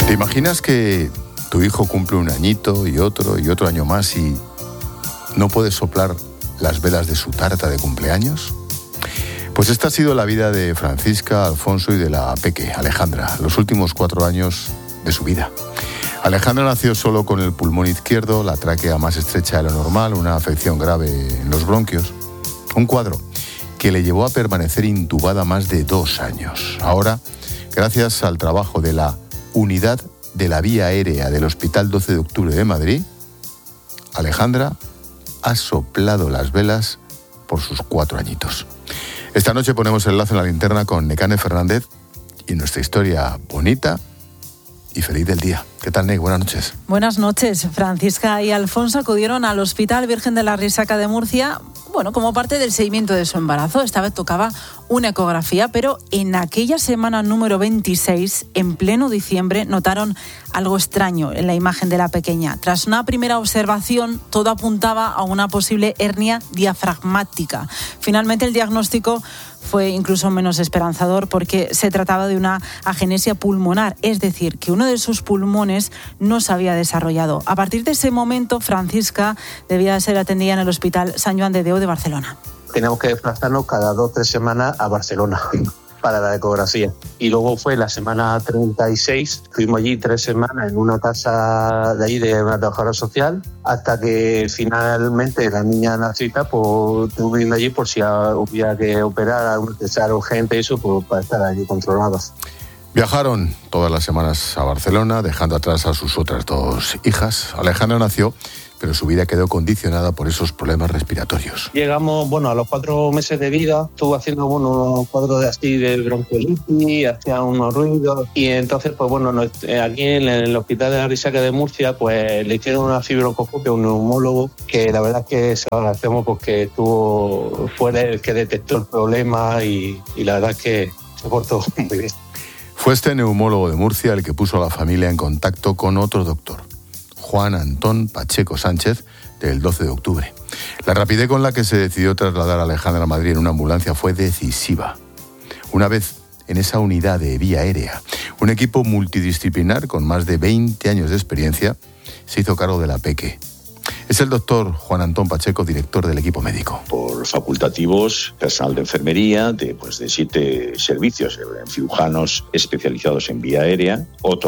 ¿Te imaginas que tu hijo cumple un añito y otro año más y no puedes soplar las velas de su tarta de cumpleaños? Pues esta ha sido la vida de Francisca, Alfonso y de la peque, Alejandra, los últimos 4 años de su vida. Alejandra nació solo con el pulmón izquierdo, la tráquea más estrecha de lo normal, una afección grave en los bronquios. Un cuadro que le llevó a permanecer intubada más de 2 años. Ahora, gracias al trabajo de la Unidad de la Vía Aérea del Hospital 12 de Octubre de Madrid, Alejandra ha soplado las velas por sus 4 añitos. Esta noche ponemos el lazo en la linterna con Nekane Fernández y nuestra historia bonita y feliz del día. ¿Qué tal, Nek? Buenas noches. Buenas noches. Francisca y Alfonso acudieron al Hospital Virgen de la Risaca de Murcia, como parte del seguimiento de su embarazo. Esta vez tocaba una ecografía, pero en aquella semana número 26, en pleno diciembre, notaron algo extraño en la imagen de la pequeña. Tras una primera observación, todo apuntaba a una posible hernia diafragmática. Finalmente, el diagnóstico fue incluso menos esperanzador porque se trataba de una agenesia pulmonar, es decir, que uno de sus pulmones no se había desarrollado. A partir de ese momento, Francisca debía de ser atendida en el Hospital Sant Joan de Déu de Barcelona. Teníamos que desplazarnos cada 2 o 3 semanas a Barcelona para la ecografía. Y luego fue la semana 36, fuimos allí 3 semanas en una casa de ahí de una trabajadora social, hasta que finalmente la niña nacida, pues estuvimos allí por si hubiera que operar, algún necesario urgente, eso, pues para estar allí controlados. Viajaron todas las semanas a Barcelona, dejando atrás a sus otras 2 hijas. Alejandra nació, pero su vida quedó condicionada por esos problemas respiratorios. Llegamos, a los 4 meses de vida, estuvo haciendo, unos cuadros de bronquiolitis, hacía unos ruidos, y entonces, aquí en el Hospital de la Risaca de Murcia, pues le hicieron una fibroscopia a un neumólogo, que la verdad es que se lo agradecemos porque fue el que detectó el problema y la verdad es que se portó muy bien. Fue este neumólogo de Murcia el que puso a la familia en contacto con otro doctor, Juan Antón Pacheco Sánchez, del 12 de octubre. La rapidez con la que se decidió trasladar a Alejandra a Madrid en una ambulancia fue decisiva. Una vez en esa unidad de vía aérea, un equipo multidisciplinar con más de 20 años de experiencia se hizo cargo de la peque. Es el doctor Juan Antón Pacheco, director del equipo médico. Por facultativos, personal de enfermería, de 7 servicios, cirujanos especializados en vía aérea,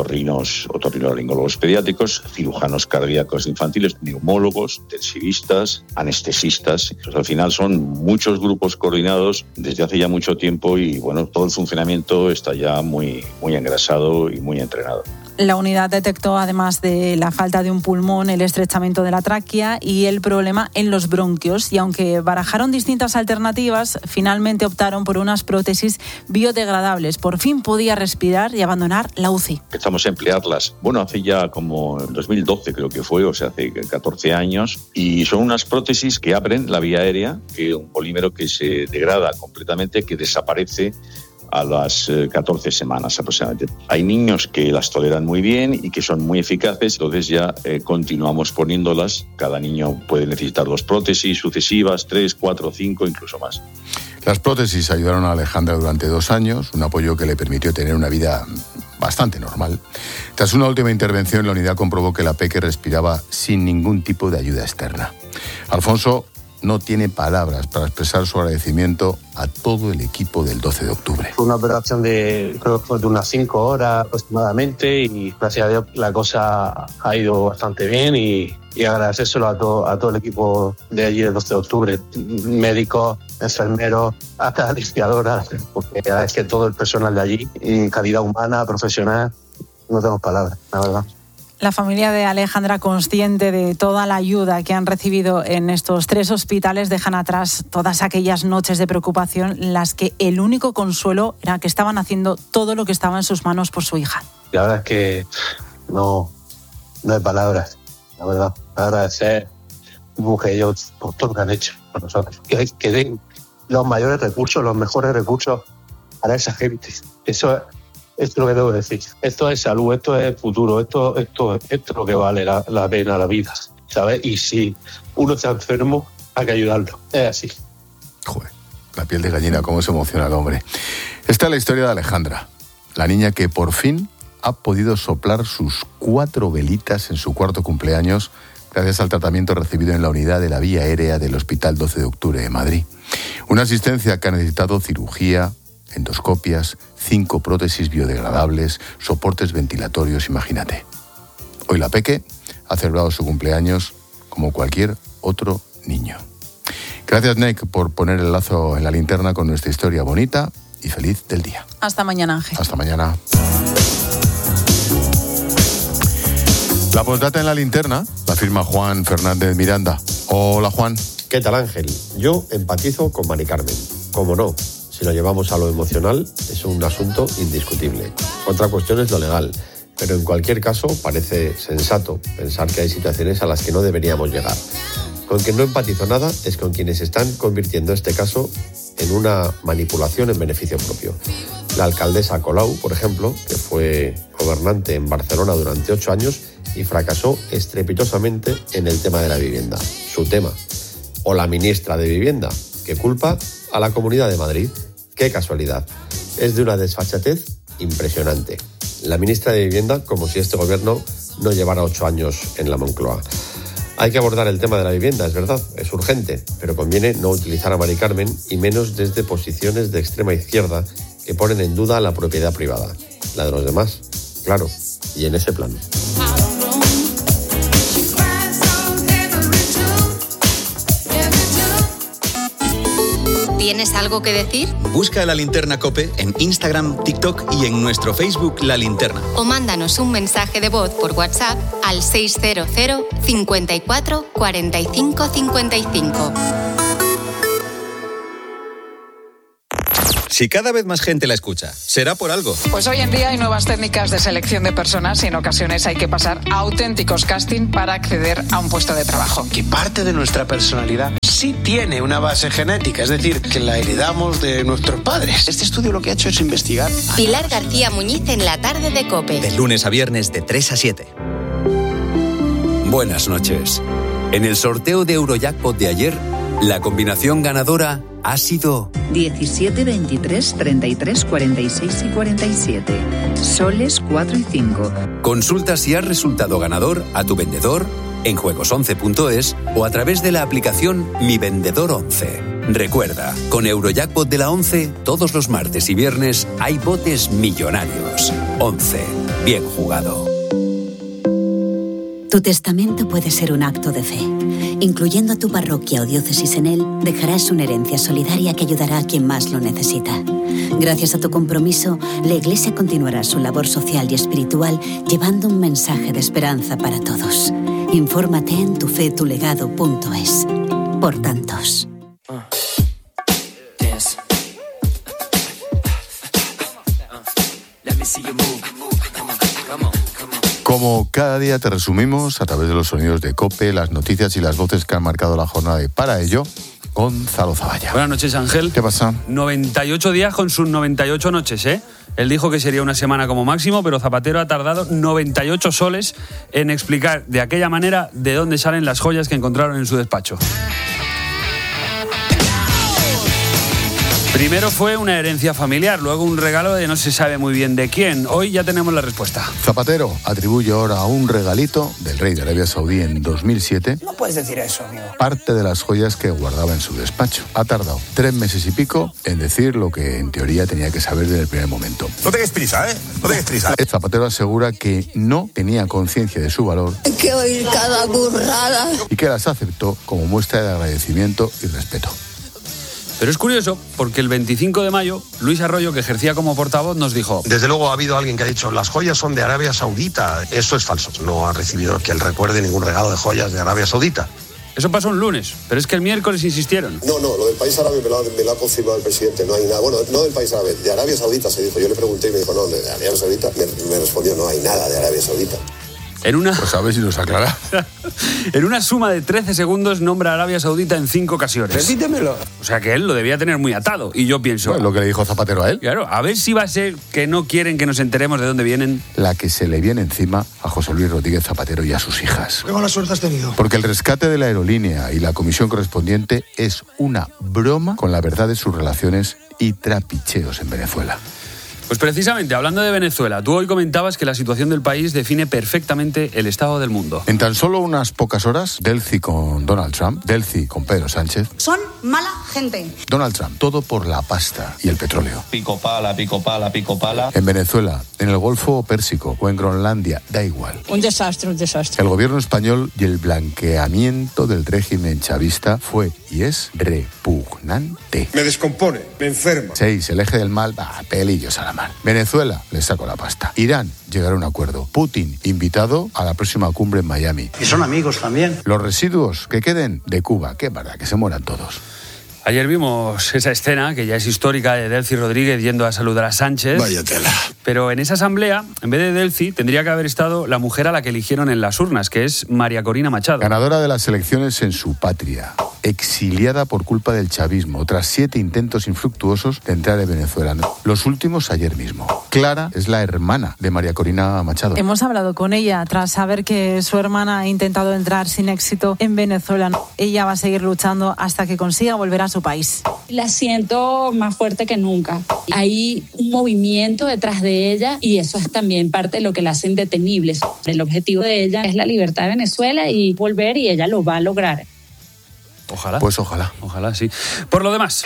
otorrinolaringólogos pediátricos, cirujanos cardíacos infantiles, neumólogos, intensivistas, anestesistas. Entonces, al final son muchos grupos coordinados desde hace ya mucho tiempo y todo el funcionamiento está ya muy engrasado y muy entrenado. La unidad detectó, además de la falta de un pulmón, el estrechamiento de la tráquea y el problema en los bronquios. Y aunque barajaron distintas alternativas, finalmente optaron por unas prótesis biodegradables. Por fin podía respirar y abandonar la UCI. Empezamos a emplearlas, hace ya como en 2012 creo que fue, hace 14 años. Y son unas prótesis que abren la vía aérea, que es un polímero que se degrada completamente, que desaparece a las 14 semanas aproximadamente. Hay niños que las toleran muy bien y que son muy eficaces, entonces ya continuamos poniéndolas. Cada niño puede necesitar 2 prótesis sucesivas, 3, 4, 5, incluso más. Las prótesis ayudaron a Alejandra durante 2 años, un apoyo que le permitió tener una vida bastante normal. Tras una última intervención, la unidad comprobó que la peque respiraba sin ningún tipo de ayuda externa. Alfonso no tiene palabras para expresar su agradecimiento a todo el equipo del 12 de octubre. Fue una operación de unas 5 horas aproximadamente y gracias a Dios la cosa ha ido bastante bien y agradecérselo a todo el equipo de allí del 12 de octubre, médicos, enfermeros, hasta limpiadoras, porque es que todo el personal de allí, en calidad humana, profesional, no tengo palabras, la verdad. La familia de Alejandra, consciente de toda la ayuda que han recibido en estos 3 hospitales, dejan atrás todas aquellas noches de preocupación en las que el único consuelo era que estaban haciendo todo lo que estaba en sus manos por su hija. La verdad es que no hay palabras, la verdad. Agradecer que ellos por todo lo que han hecho por nosotros. Que den los mayores recursos, los mejores recursos para esa gente. Eso es lo que debo decir. Esto es salud, esto es futuro, esto es lo que vale la pena, la vida, ¿sabes? Y si uno está enfermo, hay que ayudarlo. Es así. Joder, la piel de gallina, cómo se emociona el hombre. Esta es la historia de Alejandra, la niña que por fin ha podido soplar sus 4 velitas en su cuarto cumpleaños gracias al tratamiento recibido en la unidad de la vía aérea del Hospital 12 de Octubre de Madrid. Una asistencia que ha necesitado cirugía, endoscopias, 5 prótesis biodegradables, soportes ventilatorios, imagínate. Hoy la Peque ha celebrado su cumpleaños como cualquier otro niño. Gracias, Nek, por poner el lazo en la linterna con nuestra historia bonita y feliz del día. Hasta mañana, Ángel. Hasta mañana. La postdata en la linterna la firma Juan Fernández Miranda. Hola, Juan. ¿Qué tal, Ángel? Yo empatizo con Mari Carmen. Cómo no, si lo llevamos a lo emocional, es un asunto indiscutible. Otra cuestión es lo legal, pero en cualquier caso parece sensato pensar que hay situaciones a las que no deberíamos llegar. Con quien no empatizo nada es con quienes están convirtiendo este caso en una manipulación en beneficio propio. La alcaldesa Colau, por ejemplo, que fue gobernante en Barcelona durante 8 años y fracasó estrepitosamente en el tema de la vivienda, su tema. O la ministra de Vivienda, que culpa a la Comunidad de Madrid. ¡Qué casualidad! Es de una desfachatez impresionante. La ministra de Vivienda, como si este gobierno no llevara 8 años en la Moncloa. Hay que abordar el tema de la vivienda, es verdad, es urgente, pero conviene no utilizar a Mari Carmen y menos desde posiciones de extrema izquierda que ponen en duda la propiedad privada, la de los demás, claro, y en ese plan. ¿Tienes algo que decir? Busca La Linterna COPE en Instagram, TikTok y en nuestro Facebook La Linterna. O mándanos un mensaje de voz por WhatsApp al 600 54 45 55. Si cada vez más gente la escucha, será por algo. Pues hoy en día hay nuevas técnicas de selección de personas y en ocasiones hay que pasar a auténticos casting para acceder a un puesto de trabajo. Que parte de nuestra personalidad sí tiene una base genética, es decir, que la heredamos de nuestros padres. Este estudio lo que ha hecho es investigar. Pilar García Muñiz en la tarde de COPE. De lunes a viernes de 3 a 7. Buenas noches. En el sorteo de Eurojackpot de ayer, la combinación ganadora ha sido 17, 23, 33, 46 y 47. Soles 4 y 5. Consulta si has resultado ganador a tu vendedor en juegos11.es o a través de la aplicación Mi Vendedor 11. Recuerda, con Eurojackpot de la 11, todos los martes y viernes hay botes millonarios. 11. Bien jugado. Tu testamento puede ser un acto de fe. Incluyendo a tu parroquia o diócesis en él, dejarás una herencia solidaria que ayudará a quien más lo necesita. Gracias a tu compromiso, la Iglesia continuará su labor social y espiritual llevando un mensaje de esperanza para todos. Infórmate en tufetulegado.es. Por tantos. Como cada día te resumimos a través de los sonidos de COPE, las noticias y las voces que han marcado la jornada. Y para ello, Gonzalo Zavalla. Buenas noches, Ángel. ¿Qué pasa? 98 días con sus 98 noches, ¿eh? Él dijo que sería una semana como máximo, pero Zapatero ha tardado 98 soles en explicar de aquella manera de dónde salen las joyas que encontraron en su despacho. Primero fue una herencia familiar, luego un regalo de no se sabe muy bien de quién. Hoy ya tenemos la respuesta. Zapatero atribuye ahora a un regalito del rey de Arabia Saudí en 2007. No puedes decir eso, amigo. Parte de las joyas que guardaba en su despacho. Ha tardado 3 meses y pico en decir lo que en teoría tenía que saber desde el primer momento. No tengas prisa, ¿eh? No tengas prisa. Zapatero asegura que no tenía conciencia de su valor. Hay que oír cada burrada. Y que las aceptó como muestra de agradecimiento y respeto. Pero es curioso porque el 25 de mayo, Luis Arroyo, que ejercía como portavoz, nos dijo: desde luego ha habido alguien que ha dicho las joyas son de Arabia Saudita. Eso es falso. No ha recibido que él recuerde ningún regalo de joyas de Arabia Saudita. Eso pasó un lunes, pero es que el miércoles insistieron. No, lo del país árabe me lo ha confirmado el presidente. No hay nada. Bueno, no del país árabe, de Arabia Saudita se dijo. Yo le pregunté y me dijo, no, de Arabia Saudita. Me respondió, no hay nada de Arabia Saudita. Pues a ver si nos aclara. En una suma de 13 segundos nombra a Arabia Saudita en 5 ocasiones. Repítemelo. O sea que él lo debía tener muy atado. Y yo pienso... Bueno, lo que le dijo Zapatero a él. Claro, a ver si va a ser que no quieren que nos enteremos de dónde vienen. La que se le viene encima a José Luis Rodríguez Zapatero y a sus hijas. ¿Qué mala suerte has tenido? Porque el rescate de la aerolínea y la comisión correspondiente es una broma con la verdad de sus relaciones y trapicheos en Venezuela. Pues precisamente, hablando de Venezuela, tú hoy comentabas que la situación del país define perfectamente el estado del mundo. En tan solo unas pocas horas, Delcy con Donald Trump, Delcy con Pedro Sánchez. Son mala gente. Donald Trump, todo por la pasta y el petróleo. Pico pala, pico pala, pico pala. En Venezuela, en el Golfo Pérsico o en Groenlandia, da igual. Un desastre, un desastre. El gobierno español y el blanqueamiento del régimen chavista fue y es repugnante. Me descompone, me enferma. 6. El eje del mal, pelillos a la mar. Venezuela, le saco la pasta. Irán, llegará a un acuerdo. Putin, invitado a la próxima cumbre en Miami. Y son amigos también. Los residuos que queden de Cuba, qué verdad, que se mueran todos. Ayer vimos esa escena, que ya es histórica, de Delcy Rodríguez yendo a saludar a Sánchez. Vaya tela. Pero en esa asamblea, en vez de Delcy, tendría que haber estado la mujer a la que eligieron en las urnas, que es María Corina Machado. Ganadora de las elecciones en su patria. Exiliada por culpa del chavismo, tras 7 intentos infructuosos de entrar en Venezuela. Los últimos ayer mismo. Clara es la hermana de María Corina Machado. Hemos hablado con ella tras saber que su hermana ha intentado entrar sin éxito en Venezuela. Ella va a seguir luchando hasta que consiga volver a su país. La siento más fuerte que nunca. Hay un movimiento detrás de ella y eso es también parte de lo que la hace indetenible. El objetivo de ella es la libertad de Venezuela y volver, y ella lo va a lograr. Ojalá. Pues ojalá. Ojalá, sí. Por lo demás,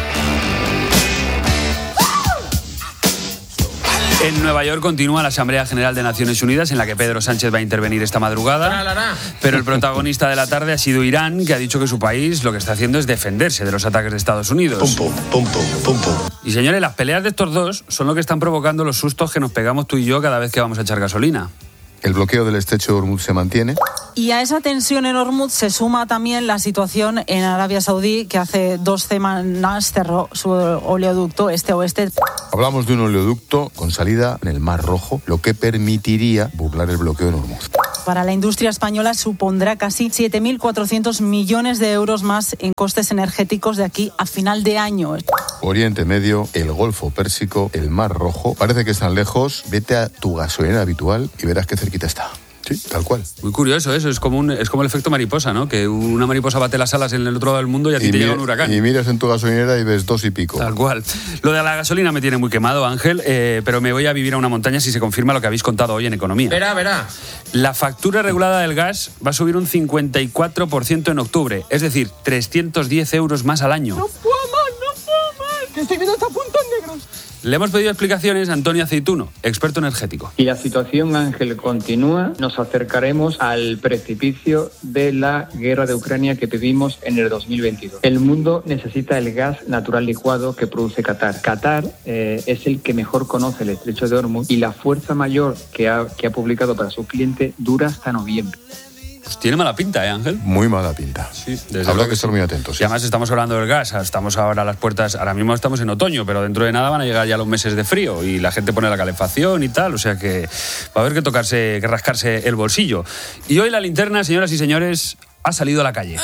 en Nueva York continúa la Asamblea General de Naciones Unidas, en la que Pedro Sánchez va a intervenir esta madrugada. Pero el protagonista de la tarde ha sido Irán, que ha dicho que su país lo que está haciendo es defenderse de los ataques de Estados Unidos. Pum, pum, pum, pum, pum. Y señores, las peleas de estos dos son lo que están provocando los sustos que nos pegamos tú y yo cada vez que vamos a echar gasolina. El bloqueo del estrecho de Hormuz se mantiene. Y a esa tensión en Hormuz se suma también la situación en Arabia Saudí, que hace 2 semanas cerró su oleoducto este-oeste. Hablamos de un oleoducto con salida en el Mar Rojo, lo que permitiría burlar el bloqueo en Hormuz. Para la industria española supondrá casi 7.400 millones de euros más en costes energéticos de aquí a final de año. Oriente Medio, el Golfo Pérsico, el Mar Rojo. Parece que están lejos. Vete a tu gasolinera habitual y verás qué cerquita está. Sí, tal cual. Muy curioso eso, es como el efecto mariposa, ¿no? Que una mariposa bate las alas en el otro lado del mundo y a ti te llega un huracán. Y miras en tu gasolinera y ves 2 y pico. Tal cual. Lo de la gasolina me tiene muy quemado, Ángel, pero me voy a vivir a una montaña si se confirma lo que habéis contado hoy en Economía. Verá. La factura regulada del gas va a subir un 54% en octubre, es decir, 310 euros más al año. No puedo más, que estoy viendo hasta puntos negros. Le hemos pedido explicaciones a Antonio Aceituno, experto energético. Si la situación, Ángel, continúa, nos acercaremos al precipicio de la guerra de Ucrania que vivimos en el 2022. El mundo necesita el gas natural licuado que produce Qatar. Qatar es el que mejor conoce el estrecho de Hormuz y la fuerza mayor que ha publicado para su cliente dura hasta noviembre. Pues tiene mala pinta, Ángel? Muy mala pinta. Sí, habrá que estar muy atentos. Y además estamos hablando del gas, estamos ahora a las puertas, ahora mismo estamos en otoño, pero dentro de nada van a llegar ya los meses de frío y la gente pone la calefacción y tal, o sea que va a haber que rascarse el bolsillo. Y hoy la linterna, señoras y señores, ha salido a la calle.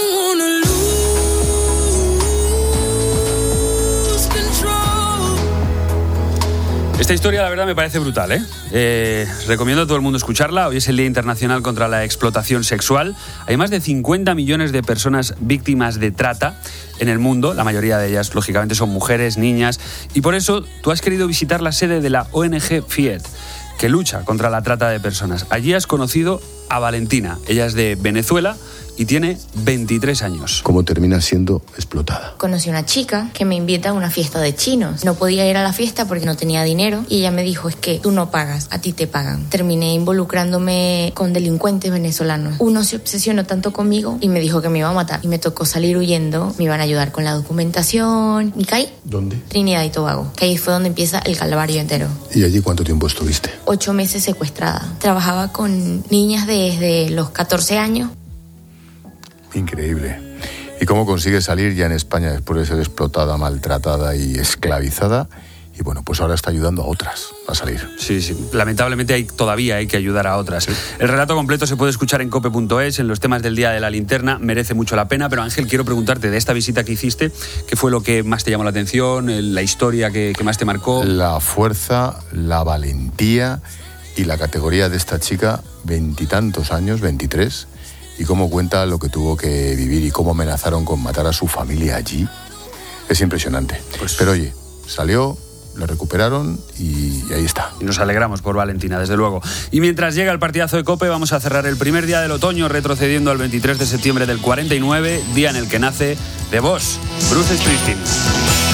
Esta historia, la verdad, me parece brutal, ¿eh? Recomiendo a todo el mundo escucharla. Hoy es el Día Internacional contra la Explotación Sexual. Hay más de 50 millones de personas víctimas de trata en el mundo. La mayoría de ellas, lógicamente, son mujeres, niñas. Y por eso tú has querido visitar la sede de la ONG FIED, que lucha contra la trata de personas. Allí has conocido a Valentina. Ella es de Venezuela y tiene 23 años. ¿Cómo termina siendo explotada? Conocí una chica que me invita a una fiesta de chinos. No podía ir a la fiesta porque no tenía dinero y ella me dijo, es que tú no pagas, a ti te pagan. Terminé involucrándome con delincuentes venezolanos. Uno se obsesionó tanto conmigo y me dijo que me iba a matar y me tocó salir huyendo. Me iban a ayudar con la documentación. ¿Y caí? ¿Dónde? Trinidad y Tobago, que ahí fue donde empieza el calvario entero. ¿Y allí cuánto tiempo estuviste? 8 meses secuestrada. Trabajaba con niñas desde los 14 años. Increíble. ¿Y cómo consigue salir ya en España después de ser explotada, maltratada y esclavizada? Y bueno, pues ahora está ayudando a otras a salir. Sí. Lamentablemente todavía hay que ayudar a otras. Sí. El relato completo se puede escuchar en cope.es, en los temas del Día de la Linterna. Merece mucho la pena. Pero Ángel, quiero preguntarte de esta visita que hiciste, ¿qué fue lo que más te llamó la atención? ¿La historia que más te marcó? La fuerza, la valentía y la categoría de esta chica, 20 y tantos años, 23, y cómo cuenta lo que tuvo que vivir y cómo amenazaron con matar a su familia allí. Es impresionante. Pero oye, salió le recuperaron y ahí está. Y nos alegramos por Valentina, desde luego. Y mientras llega el partidazo de COPE, vamos a cerrar el primer día del otoño retrocediendo al 23 de septiembre del 49, día en el que nace The Boss, Bruce Springsteen.